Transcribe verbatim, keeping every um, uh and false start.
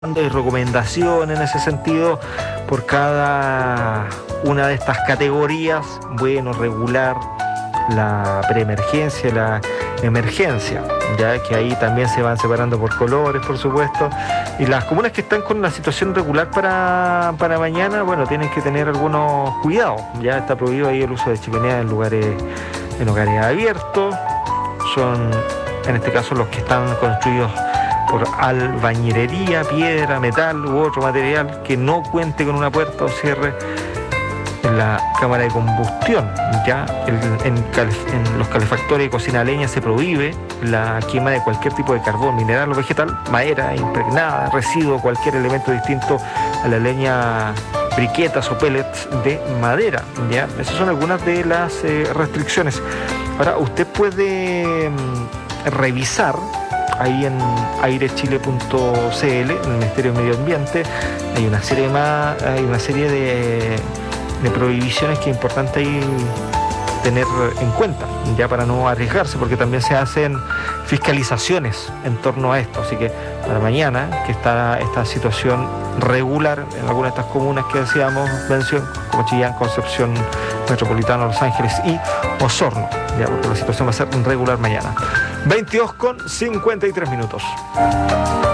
y recomendación en ese sentido por cada una de estas categorías, bueno, regular, la preemergencia, la emergencia, ya que ahí también se van separando por colores, por supuesto, y las comunas que están con la situación regular para, para mañana, bueno, tienen que tener algunos cuidados, ya está prohibido ahí el uso de chimeneas en lugares, en hogares abiertos, son en este caso los que están construidos por albañilería, piedra, metal u otro material que no cuente con una puerta o cierre en la cámara de combustión. Ya el, en, en los calefactores de cocina a leña se prohíbe la quema de cualquier tipo de carbón, mineral o vegetal, madera impregnada, residuo, cualquier elemento distinto a la leña, briquetas o pellets de madera. Ya, esas son algunas de las eh, restricciones. Ahora, usted puede mm, revisar ahí en aire chile punto c l, en el Ministerio de Medio Ambiente, hay una serie más, hay una serie de, de prohibiciones que es importante ahí tener en cuenta, ya para no arriesgarse, porque también se hacen fiscalizaciones en torno a esto. Así que para mañana, que está esta situación regular en algunas de estas comunas que decíamos mención, como Chillán, Concepción, Metropolitano, Los Ángeles y Osorno, ya, porque la situación va a ser regular mañana. veintidós con cincuenta y tres minutos.